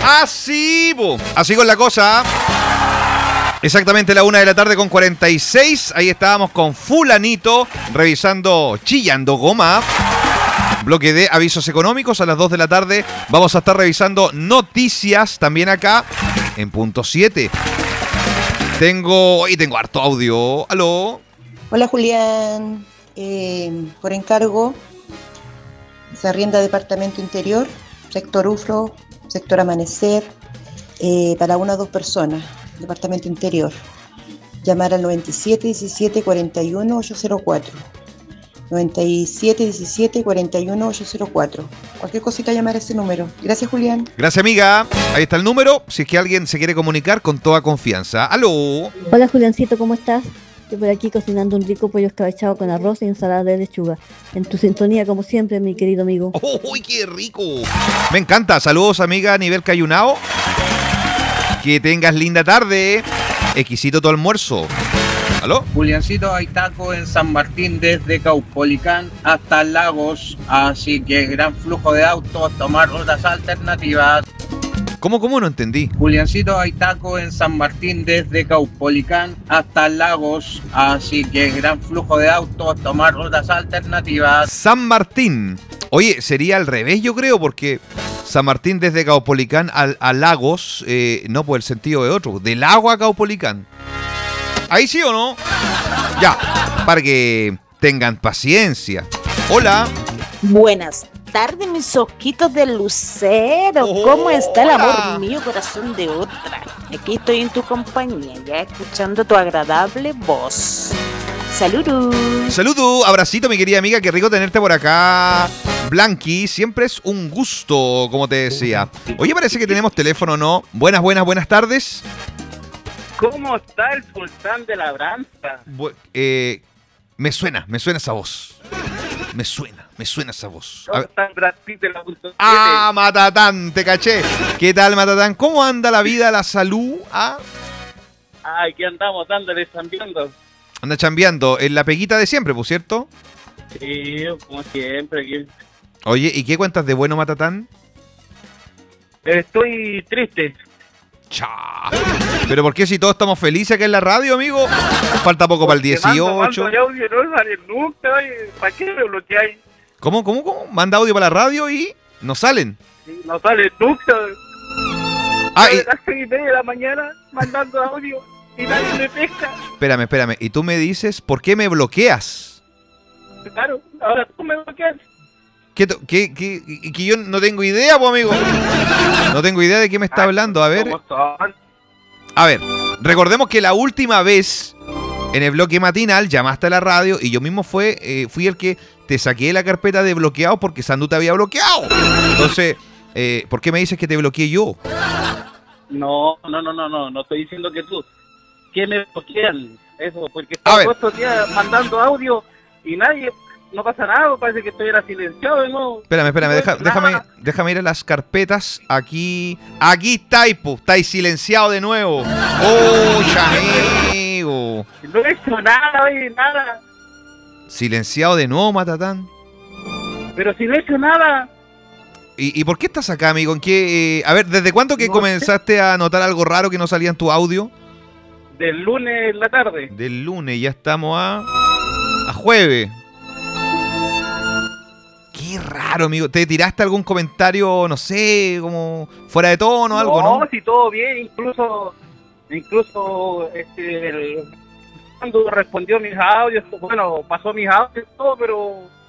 Así, po. Así con la cosa. Exactamente la 1:46 PM. Ahí estábamos con fulanito revisando Chillando Goma. Bloque de avisos económicos. A las 2 de la tarde vamos a estar revisando noticias también acá en punto 7. Tengo harto audio. ¿Aló? Hola Julián, por encargo se arrienda departamento interior, sector Ufro, sector Amanecer, para 1 o 2 personas, departamento interior. Llamar al 97 17 41 804. 97 17 41 804. Cualquier cosita llamar a ese número. Gracias, Julián. Gracias, amiga. Ahí está el número. Si es que alguien se quiere comunicar con toda confianza. ¡Aló! Hola, Juliancito, ¿cómo estás? Yo por aquí cocinando un rico pollo escabechado con arroz y ensalada de lechuga. En tu sintonía, como siempre, mi querido amigo. ¡Uy, qué rico! Me encanta. Saludos, amiga, a nivel Cayunao. Que tengas linda tarde. Exquisito tu almuerzo. ¿Aló? Juliancito, hay taco en San Martín desde Caupolicán hasta Lagos, así que gran flujo de autos, tomar rutas alternativas. ¿Cómo? No entendí. Juliancito, hay taco en San Martín desde Caupolicán hasta Lagos, así que gran flujo de autos, tomar rutas alternativas. San Martín. Oye, sería al revés, yo creo, porque San Martín desde Caupolicán a Lagos, no por el sentido de otro, de Lago a Caupolicán. ¿Ahí sí o no? Ya, para que tengan paciencia. Hola. Buenas tardes, mis ojitos de lucero. ¿Cómo está el amor mío, corazón de otra? Aquí estoy en tu compañía, ya escuchando tu agradable voz. Saludos. Saludos, abracito, mi querida amiga. Qué rico tenerte por acá. Blanqui, siempre es un gusto, como te decía. Oye, parece que tenemos teléfono, ¿no? Buenas tardes. ¿Cómo está el sultán de labranza? Me suena esa voz. Me suena esa voz. ¿Cómo está el Brad Pitt de la punto 7? ¡Ah, Matatán! Te caché. ¿Qué tal, Matatán? ¿Cómo anda la vida, la salud? Aquí andamos dándole chambeando. Anda chambeando en la peguita de siempre, ¿por cierto? Sí, como siempre. Aquí. Oye, ¿y qué cuentas de bueno, Matatán? Estoy triste. Cha. ¿Pero por qué si todos estamos felices acá en la radio, amigo? Falta poco para el 18. Mando audio, no sale nunca, ¿para qué me bloqueáis? ¿Cómo? Manda audio para la radio y no salen. Sí, no sale nunca. A las 6:30 de la mañana mandando audio y nadie me pesca. Espérame. Y tú me dices, ¿por qué me bloqueas? Claro, ahora tú me bloqueas. Que yo no tengo idea, pues, amigo. No tengo idea de qué me está hablando. A ver, recordemos que la última vez en el bloque matinal llamaste a la radio y yo mismo fui el que te saqué la carpeta de bloqueado porque Sandu te había bloqueado. Entonces, ¿por qué me dices que te bloqueé yo? No estoy diciendo que tú. ¿Qué me bloquean? Eso, porque estaba todos estos días mandando audio y no pasa nada, parece que estoy silenciado, ¿no? Espérame, déjame ir a las carpetas. Aquí estáis, po, estáis silenciado de nuevo. Amigo. No he hecho nada, nada. Silenciado de nuevo, Matatán. Pero si no he hecho nada. ¿Y por qué estás acá, amigo? ¿En qué? A ver, ¿desde cuándo que comenzaste a notar algo raro que no salía en tu audio? Del lunes en la tarde. Del lunes, ya estamos a jueves. Qué raro, amigo. ¿Te tiraste algún comentario, no sé, como fuera de tono o algo, no? No, sí, todo bien. Incluso cuando respondió mis audios, bueno, pasó mis audios y todo, pero